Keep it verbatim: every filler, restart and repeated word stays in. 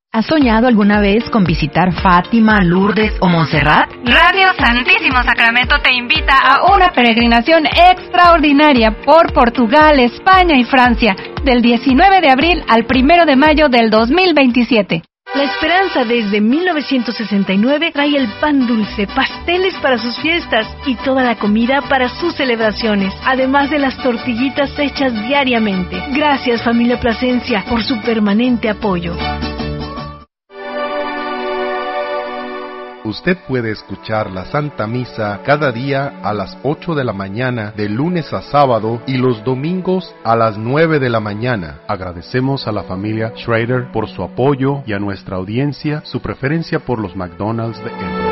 ¿Has soñado alguna vez con visitar Fátima, Lourdes o Montserrat? Radio Santísimo Sacramento te invita a una peregrinación extraordinaria por Portugal, España y Francia, del diecinueve de abril al primero de mayo del dos mil veintisiete. La Esperanza desde mil novecientos sesenta y nueve trae el pan dulce, pasteles para sus fiestas y toda la comida para sus celebraciones, además de las tortillitas hechas diariamente. Gracias, familia Plasencia, por su permanente apoyo. Usted puede escuchar la Santa Misa cada día a las ocho de la mañana, de lunes a sábado, y los domingos a las nueve de la mañana. Agradecemos a la familia Schrader por su apoyo y a nuestra audiencia su preferencia por los McDonald's de Edmonton.